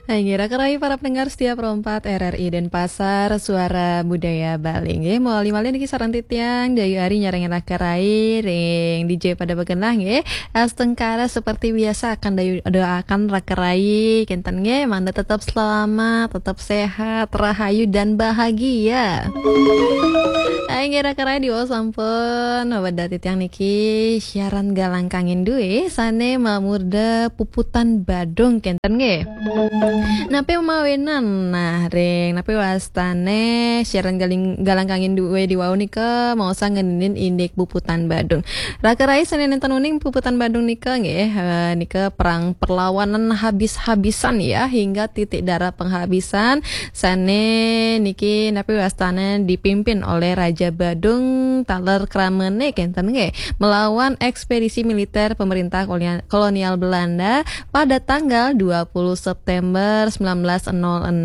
Ngira kerai para pendengar setia perempat RRI Denpasar Suara Budaya Bali nggih moal malih niki saran titiang dayu ari nyarengin kerai ring DJ pada begenah nggih astengkara seperti biasa akan doakan rakerai kenten nggih manda tetap selamat tetap sehat rahayu dan bahagia. Ngira kerai diwo sampun wadah titiang niki siaran galang kangin duwe sane mamurda puputan Badung kenten nggih. Nape mawenan nah ring nape wastane siaran galang kangin duwe di wau nika mau sangenin indik puputan Badung. Rakerai Senin enten uning puputan Badung nika nggih nika perang perlawanan habis-habisan ya hingga titik darah penghabisan sane niki nape wastane dipimpin oleh Raja Badung Taler Kramene kenten nggih melawan ekspedisi militer pemerintah kolonial Belanda pada tanggal 20 September 1906.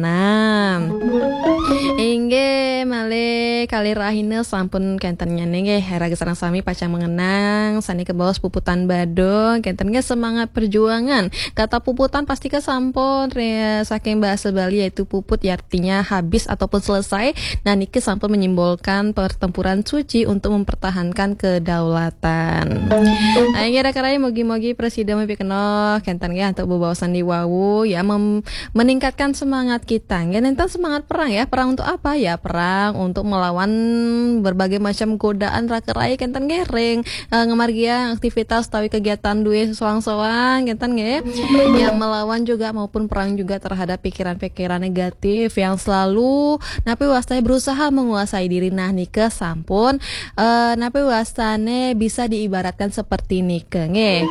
Inggih malih kali rahina sampun kenten nggih raga sareng sami pacang mengenang sani kebawas puputan Badung kenten semangat perjuangan. Kata puputan pasti sampun saking bahasa Bali yaitu puput artinya habis ataupun selesai. Nah niki sampun menyimbolkan pertempuran suci untuk mempertahankan kedaulatan. Akhirnya karai mogi-mogi presiden mepikeno kenten untuk bebawasan di wawu ya meningkatkan semangat kita. Enten semangat perang ya. Perang untuk apa ya? Perang untuk melawan berbagai macam godaan rakerai kenten ring ngemargia aktivitas tawi kegiatan duwe soang-soang kenten nggih. Yang melawan juga maupun perang juga terhadap pikiran-pikiran negatif yang selalu napi wastane berusaha menguasai diri. Nah nike sampun napi wastane bisa diibaratkan seperti nike nggih.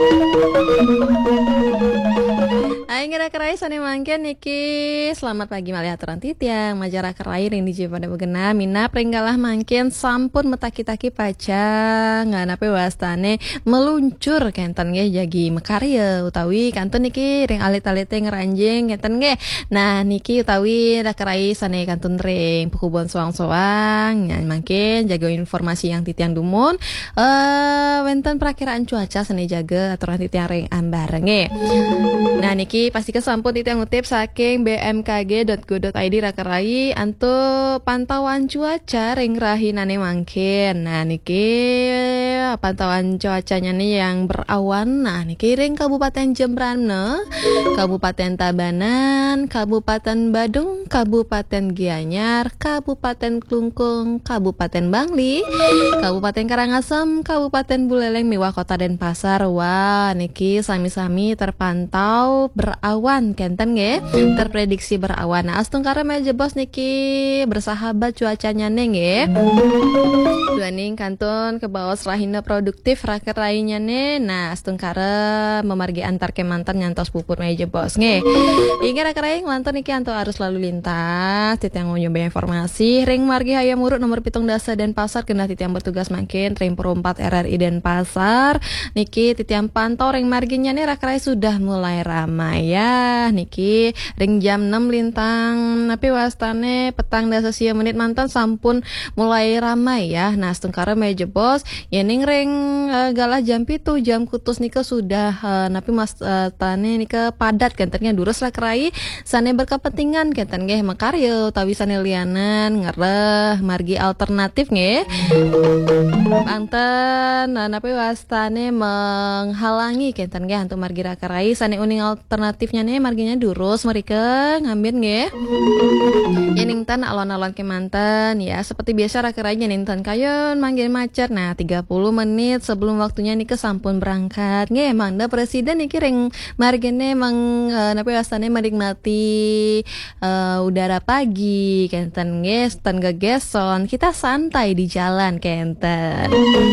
Ngira kerai sane mangken niki selamat pagi malih aturan titiang majarah kerai ring DJ pada begena mina pringgalah mangken sampun metaki-taki pacang nganape wastane meluncur kenten nggih jagi mekarya utawi kantun niki ring alit-alite ngeranjing kenten nggih. Nah niki utawi kerai sane kantun ring pekubon soang-soang mangken jaga informasi yang titiang dumun wenten perakiraan cuaca sane jaga aturan titiang ring ambareng nggih. Nah niki pasti kesampun itu yang ngutip saking bmkg.go.id rakerai antuk pantauan cuaca ring rahinane mangkin. Nah niki pantauan cuacanya nih yang berawan. Nah niki ring Kabupaten Jembrana, Kabupaten Tabanan, Kabupaten Badung, Kabupaten Gianyar, Kabupaten Klungkung, Kabupaten Bangli, Kabupaten Karangasem, Kabupaten Buleleng Miwah Kota Denpasar. Wah niki sami-sami terpantau berawan kenten nggih terprediksi berawan. Nah astungkara meja bos niki bersahabat cuacanya nggih duaning kantun ke bawah rahina produktif rakyat lainnya nih. Nah astungkara memargi antar kemantan nyantos pupur meja bos nggih. Ingat rakyat ngelantur niki anto arus lalu lintas titiang nyoba informasi ring margi hayam urut nomor pitung dasa Denpasar kena titiang bertugas makin ring perumpat RRI Denpasar niki titiang pantau ring marginya nih rakyat sudah mulai ramai ya niki ring jam 6 lintang tapi wastane petang dasa sia menit mantan sampun mulai ramai ya. Nah setengkara meja bos yening ring galah jam pitu jam kutus nika sudah napi mas tane nika padat kentennya durus lah kerai sane berkepentingan kenten nggih makarya utawi sane lianan ngereh margi alternatif nggih Banten napi wastane menghalangi kenten nggih untuk margi rakerai sane uning alternatifnya nih marginya durus mereka ngambil nggih yening tan alon-alon kemanten ya seperti biasa rakerainya nintan kayon manggil macet. Nah 30 menit sebelum waktunya nih kesampun berangkat nggih mangda presiden niki ring margene napi wastane menikmati udara pagi kenten nggih ten gegeson kita santai di jalan kenten.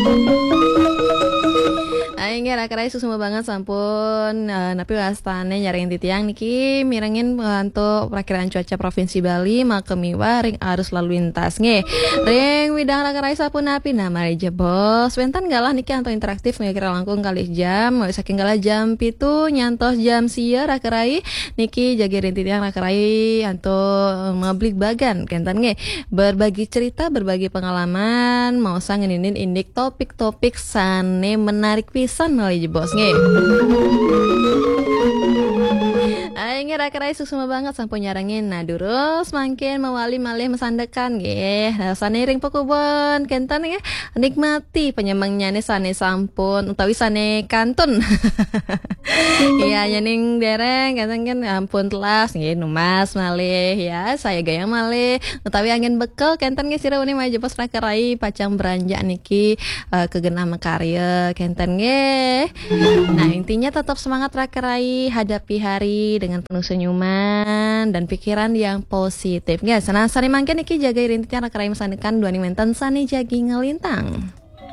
Aingnya rakerai susuma banget sampun napi wastane nyaring titiang niki mirengin untuk perakiraan cuaca Provinsi Bali makemiwa ring arus lalu lintas nggih ring widang rakerai sapun napi nama aja bos wentan galah niki anto interaktif kira langkung kali jam saking galah jam pitu nyantos jam sia rakerai niki jaga ring titiang rakerai anto ngablik bagan kenten nggih berbagi cerita berbagi pengalaman mau sangeninin indik topik-topik sane menarik pisan melalui bos nggih. Aing raka-rai suksuma banget sampun nyarangin. Nah durus mangkin mawali malih mesandekan nggih. Nah sane ring pekubon kentan nggih nikmati penyemangnya nih sane sampun utawi sane kantun. Iya nyening dereng kentan kan ampun telas nggih numas malih ya saya gaya malih utawi angin bekel kentan nggih sira uni maju pas raka-rai pacang beranjak niki kegenah mekarya kentan nggih. Nah intinya tetap semangat raka-rai hadapi hari dengan penuh senyuman dan pikiran yang positif. Guys, nah sani mangke niki jaga rintinya raka-rai mesandekan dua menten sani jagi ngelintang.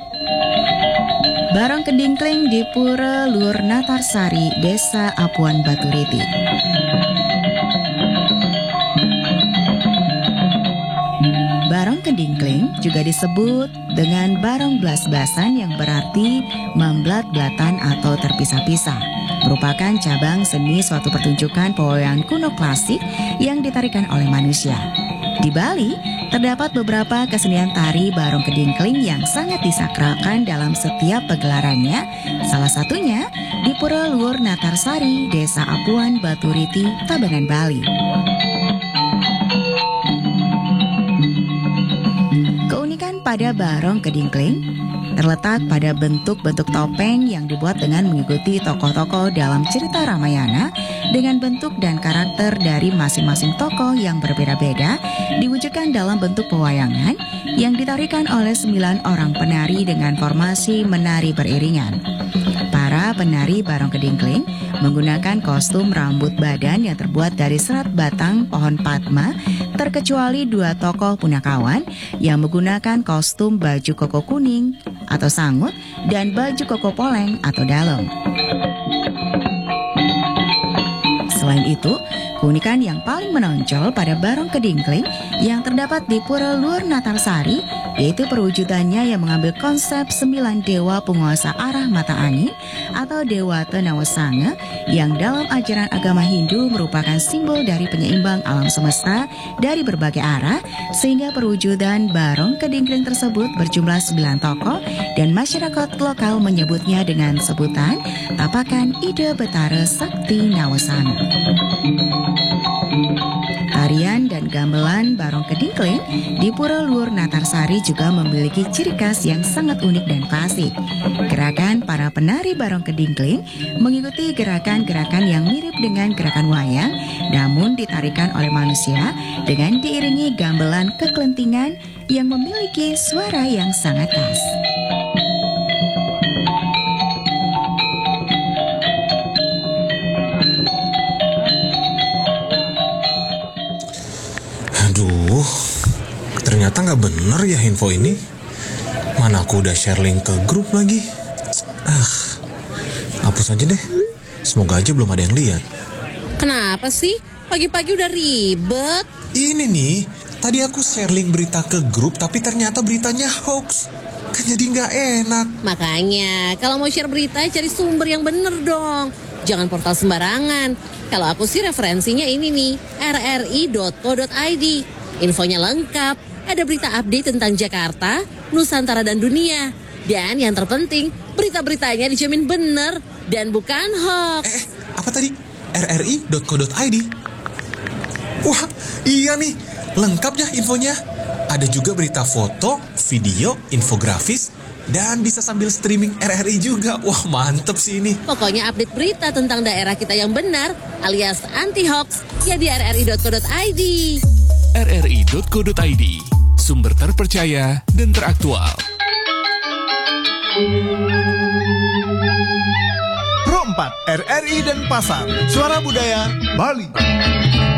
Barong Kedingkling di Pura Lur Natarsari, Desa Apuan Baturiti. Barong Kedingkling juga disebut dengan barong blas-blasan yang berarti memblat-blatan atau terpisah-pisah. Merupakan cabang seni suatu pertunjukan pewayangan kuno klasik yang ditarikan oleh manusia. Di Bali, terdapat beberapa kesenian tari barong kedingkling yang sangat disakralkan dalam setiap pegelarannya. Salah satunya di Pura Luhur Natarsari, Desa Apuan Baturiti, Tabanan, Bali. Keunikan pada barong kedingkling terletak pada bentuk-bentuk topeng yang dibuat dengan mengikuti tokoh-tokoh dalam cerita Ramayana dengan bentuk dan karakter dari masing-masing tokoh yang berbeda-beda diwujudkan dalam bentuk pewayangan yang ditarikan oleh 9 orang penari dengan formasi menari beriringan. Para penari barong kedingkling menggunakan kostum rambut badan yang terbuat dari serat batang pohon padma, terkecuali 2 tokoh punakawan yang menggunakan kostum baju koko kuning atau sangut dan baju koko poleng atau dalem. Selain itu, keunikan yang paling menonjol pada barong kedingkling yang terdapat di Pura Luhur Natarsari yaitu perwujudannya yang mengambil konsep 9 dewa penguasa arah mata angin atau Dewata Nawasanga yang dalam ajaran agama Hindu merupakan simbol dari penyeimbang alam semesta dari berbagai arah, sehingga perwujudan barong kedingkling tersebut berjumlah 9 tokoh dan masyarakat lokal menyebutnya dengan sebutan Tapakan Ida Betara Sakti Nawasanga. Tarian dan gamelan barong kedingkling di Pura Luhur Natarsari juga memiliki ciri khas yang sangat unik dan klasik. Gerakan para penari barong kedingkling mengikuti gerakan-gerakan yang mirip dengan gerakan wayang, namun ditarikan oleh manusia dengan diiringi gamelan kekelentingan yang memiliki suara yang sangat khas. Aduh, ternyata nggak bener ya info ini. Mana aku udah share link ke grup lagi. Hapus aja deh. Semoga aja belum ada yang lihat. Kenapa sih? Pagi-pagi udah ribet. Ini nih, tadi aku share link berita ke grup tapi ternyata beritanya hoax. Kan jadi nggak enak. Makanya, kalau mau share berita cari sumber yang bener dong. Jangan portal sembarangan. Kalau aku sih referensinya ini nih, rri.co.id. Infonya lengkap, ada berita update tentang Jakarta, Nusantara dan dunia. Dan yang terpenting, berita-beritanya dijamin bener dan bukan hoax. Apa tadi? rri.co.id. Wah, iya nih, lengkap ya infonya. Ada juga berita foto, video, infografis, dan bisa sambil streaming RRI juga. Wah, mantep sih ini. Pokoknya update berita tentang daerah kita yang benar alias anti-hoax ya di rri.co.id. rri.co.id, sumber terpercaya dan teraktual. Pro 4 RRI Denpasar, Suara Budaya Bali.